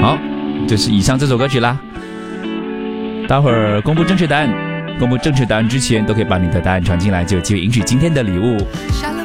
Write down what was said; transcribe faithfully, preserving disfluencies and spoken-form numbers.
好，就是以上这首歌曲啦。待会儿公布正确答案，公布正确答案之前，都可以把你的答案传进来，就有机会赢取今天的礼物。